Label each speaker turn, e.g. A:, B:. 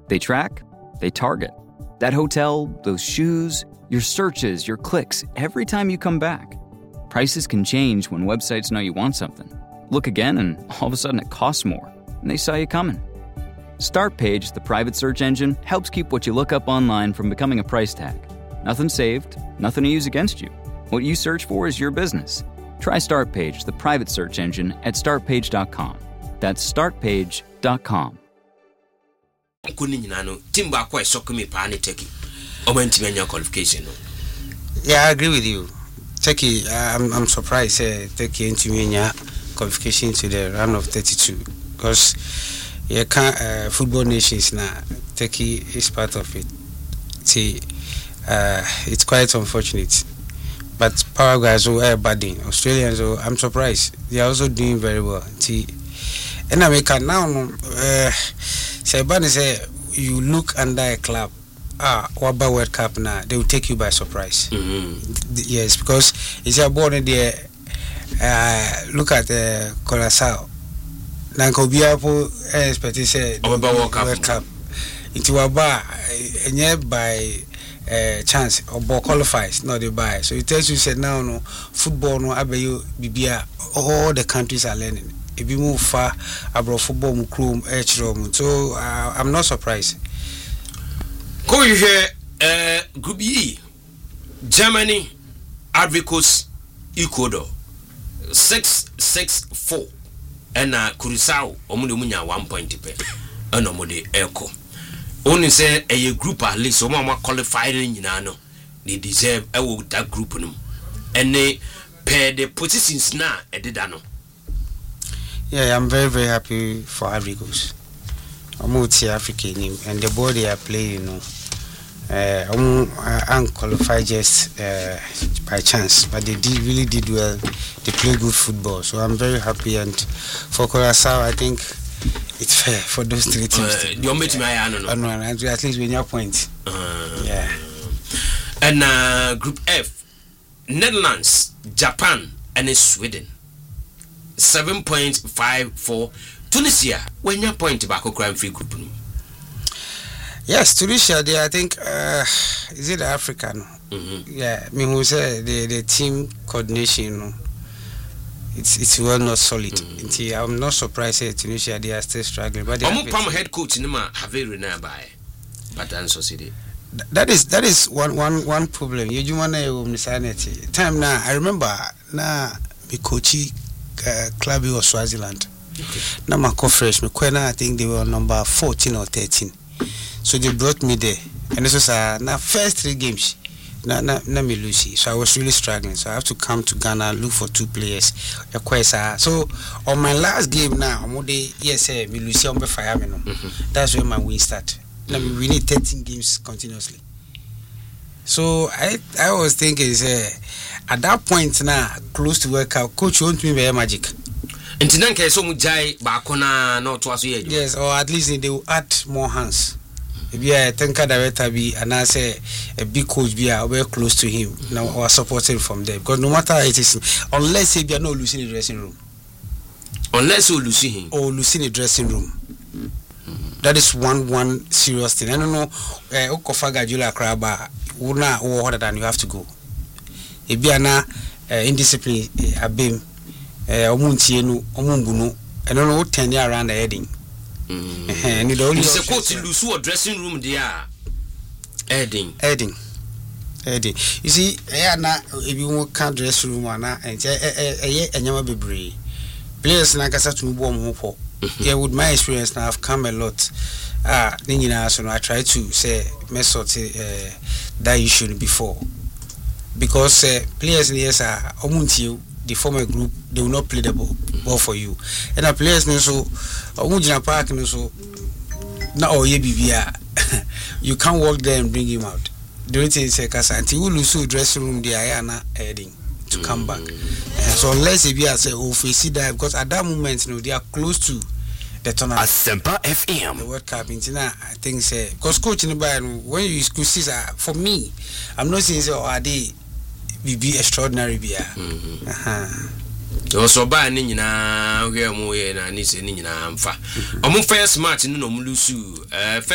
A: They track, they target. That hotel, those shoes, your searches, your clicks, every time you come back. Prices can change when websites know you want something. Look again and all of a sudden it costs more, and they saw you coming. Startpage, the private search engine, helps keep what you look up online from becoming a price tag. Nothing saved, nothing to use against you. What you search for is your business. Try Startpage, the private search engine, at startpage.com. That's startpage.com.
B: Yeah, I agree with you. Turkey, I'm surprised Turkey into qualification to the round of 32 because football nations now Turkey is part of it. See, it's quite unfortunate, but Paraguay is badding. Australians, I'm surprised they are also doing very well. See, in America now, say you look under a club. Waba World Cup now, they will take you by surprise. Yes, because it's a born there. Look at Curaçao. Nanko Biapo expect say World Cup. It was by chance or ball qualifies, not the buy. So it tells you said now no football no abeyo bibia all the countries are learning. If you move far abroad football mukrum so I'm not surprised.
C: Go here, Group E, Germany, Ivory Coast, Ecuador, 6-6-4, and Curaçao, Omunya 1 point per, and Omode Echo. Only say a group at least, so mama qualified in Yinano, they deserve that group, and they pair the positions now at the Dano.
B: Yeah, I'm very, very happy for Ivory Coast. I'm African and the ball they are playing, unqualified just by chance, but they really did well. They play good football, so I'm very happy. And for Curaçao, I think it's fair for those three teams.
C: You're making my
B: at least win your point. Yeah.
C: And Group F, Netherlands, Japan, and Sweden. 7.54. Tunisia, when your point back crime free group.
B: Yes, Tunisia, they I think is it African? Yeah, I mean who say the team coordination, it's well not solid. I'm not surprised that Tunisia they are still struggling. But they
C: head coach have a by but answer city.
B: That is one problem. You want to time now. I remember now the coachy club was Swaziland. Now my fresh, I think they were number 14 or 13. So they brought me there, and this was now first 3 games. Now me lose. So I was really struggling. So I have to come to Ghana and look for 2 players. So on my last game now, me lose on fire. That's where my win start. Now we need 13 games continuously. So I was thinking, at that point now, close to World Cup, coach wants me very magic. Yes, or at least they will add more hands. If you are a tanker director, and I say a big coach, be very close to him now, or supporting from there. Because no matter how it is, unless you are not losing the dressing room,
C: unless you losing him
B: or losing the dressing room, that is one serious thing. I don't know. Okofaga Jula Kraba, una or harder than you have to go. If you are not indiscipline, abim. Omuntienu, Omunguno, I don't know what 10 years around the heading. And it only
C: supposed to lose a dressing room there. Heading. You see, if you can't dress room, and Yama Bibri players like us to move for. Yeah, with my experience now, I've come a lot. So I try to say, message that issue before because players in the years are Omuntiu. The former group, they will not play the ball for you. And the players so park so now you can't walk there and bring him out. The only thing is until you lose the dressing room, they are not heading to come back. So unless if you say face that because at that moment they are close to the tournament.
D: Asempa FM.
B: The World Cup in I think because coach in the when you see for me, I'm not saying are they be extraordinary beer.
C: Also by Nina, we are more than any Nina. Among first match, no, Mulusu.